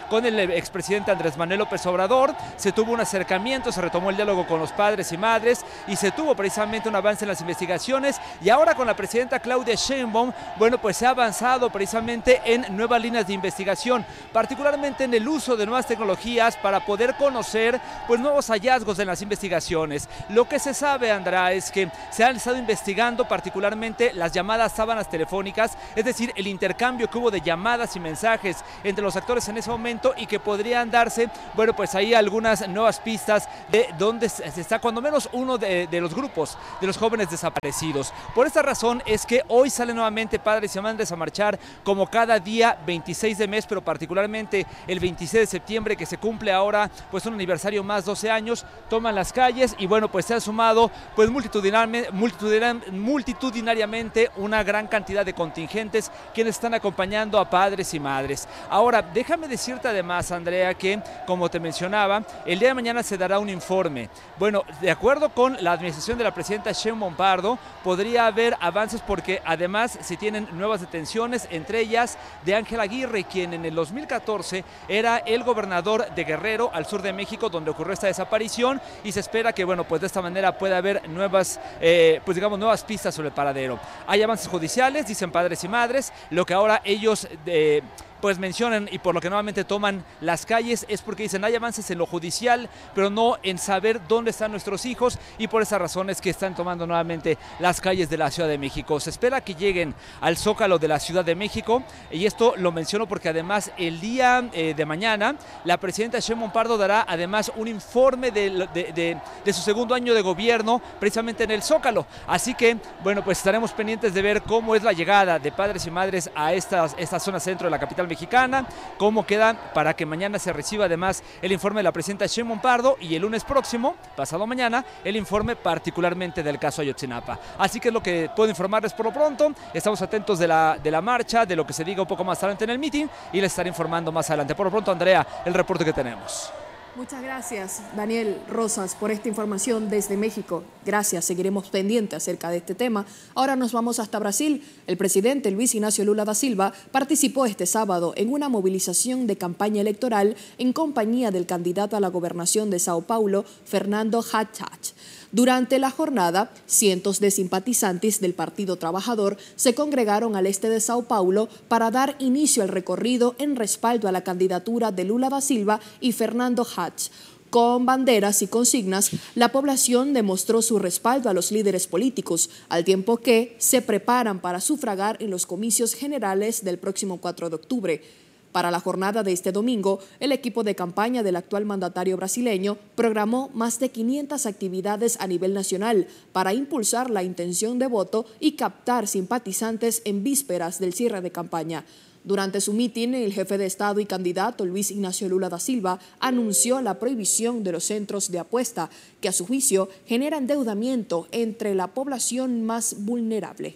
con el expresidente Andrés Manuel López Obrador, se tuvo un acercamiento, se retomó el diálogo con los padres y madres y se tuvo precisamente un avance en las investigaciones, y ahora con la presidenta Claudia Sheinbaum, bueno, pues se ha avanzado precisamente en nuevas líneas de investigación, particularmente en el uso de nuevas tecnologías para poder conocer pues nuevos hallazgos en las investigaciones. Lo que se sabe, Andrea, es que se han estado investigando particularmente las llamadas sábanas telefónicas, es decir, el intercambio que hubo de llamadas y mensajes entre los actores en ese momento, y que podrían darse, bueno, pues ahí algunas nuevas pistas de dónde se está cuando menos uno de los grupos de los jóvenes desaparecidos. Por esta razón es que hoy salen nuevamente padres y madres a marchar como cada día 26 de mes, pero particularmente el 26 de septiembre, que se cumple ahora pues un aniversario más, 12 años, toman las calles y bueno, pues se ha sumado pues multitudinariamente una gran cantidad de contingentes quienes están acompañando a padres y madres. Ahora, déjame decirte además, Andrea, que como te mencionaba, el día de mañana se dará un informe. Bueno, de acuerdo con la administración de la presidenta Sheinbaum Pardo, podría haber avances porque además se tienen nuevas detenciones, entre ellas de Ángel Aguirre, quien en el 2014 era el gobernador de Guerrero, al sur de México, donde ocurrió esta desaparición, y se espera que, bueno, pues de esta manera pueda haber nuevas, nuevas pistas sobre el paradero. Hay avances judiciales, dicen padres y madres, lo que ahora ellos pues mencionan y por lo que nuevamente toman las calles es porque dicen hay avances en lo judicial, pero no en saber dónde están nuestros hijos, y por esa razón es que están tomando nuevamente las calles de la Ciudad de México. Se espera que lleguen al Zócalo de la Ciudad de México, y esto lo menciono porque además el día de mañana la presidenta Sheinbaum Pardo dará además un informe de su segundo año de gobierno precisamente en el Zócalo, así que bueno, pues estaremos pendientes de ver cómo es la llegada de padres y madres a esta zona centro de la capital mexicana, cómo queda para que mañana se reciba además el informe de la presidenta Sheinbaum Pardo, y el lunes próximo, pasado mañana, el informe particularmente del caso Ayotzinapa. Así que es lo que puedo informarles por lo pronto. Estamos atentos de la marcha, de lo que se diga un poco más adelante en el meeting, y les estaré informando más adelante. Por lo pronto, Andrea, el reporte que tenemos. Muchas gracias, Daniel Rosas, por esta información desde México. Gracias, seguiremos pendientes acerca de este tema. Ahora nos vamos hasta Brasil. El presidente Luis Ignacio Lula da Silva participó este sábado en una movilización de campaña electoral en compañía del candidato a la gobernación de Sao Paulo, Fernando Haddad. Durante la jornada, cientos de simpatizantes del Partido Trabajador se congregaron al este de Sao Paulo para dar inicio al recorrido en respaldo a la candidatura de Lula da Silva y Fernando Haddad. Con banderas y consignas, la población demostró su respaldo a los líderes políticos, al tiempo que se preparan para sufragar en los comicios generales del próximo 4 de octubre. Para la jornada de este domingo, el equipo de campaña del actual mandatario brasileño programó más de 500 actividades a nivel nacional para impulsar la intención de voto y captar simpatizantes en vísperas del cierre de campaña. Durante su mitin, el jefe de Estado y candidato Luis Ignacio Lula da Silva anunció la prohibición de los centros de apuesta, que a su juicio genera endeudamiento entre la población más vulnerable.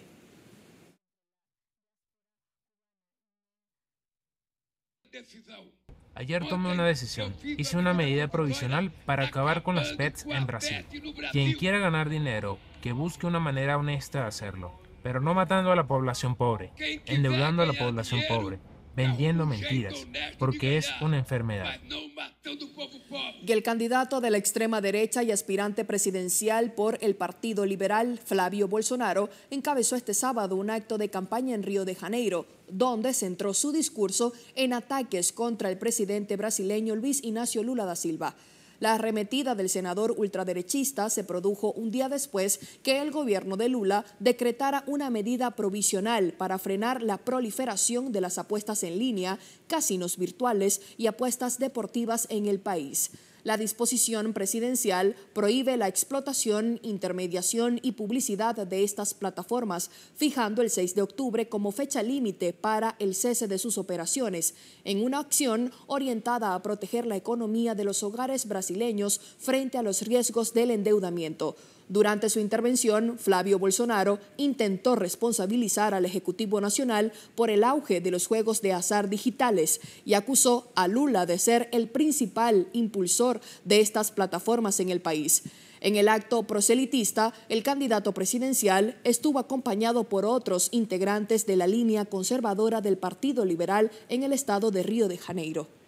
Ayer tomé una decisión. Hice una medida provisional para acabar con las bets en Brasil. Quien quiera ganar dinero, que busque una manera honesta de hacerlo, pero no matando a la población pobre, endeudando a la población pobre, vendiendo mentiras, porque es una enfermedad. Y el candidato de la extrema derecha y aspirante presidencial por el Partido Liberal, Flavio Bolsonaro, encabezó este sábado un acto de campaña en Río de Janeiro, donde centró su discurso en ataques contra el presidente brasileño Luis Ignacio Lula da Silva. La arremetida del senador ultraderechista se produjo un día después que el gobierno de Lula decretara una medida provisional para frenar la proliferación de las apuestas en línea, casinos virtuales y apuestas deportivas en el país. La disposición presidencial prohíbe la explotación, intermediación y publicidad de estas plataformas, fijando el 6 de octubre como fecha límite para el cese de sus operaciones, en una acción orientada a proteger la economía de los hogares brasileños frente a los riesgos del endeudamiento. Durante su intervención, Flavio Bolsonaro intentó responsabilizar al Ejecutivo Nacional por el auge de los juegos de azar digitales y acusó a Lula de ser el principal impulsor de estas plataformas en el país. En el acto proselitista, el candidato presidencial estuvo acompañado por otros integrantes de la línea conservadora del Partido Liberal en el estado de Río de Janeiro.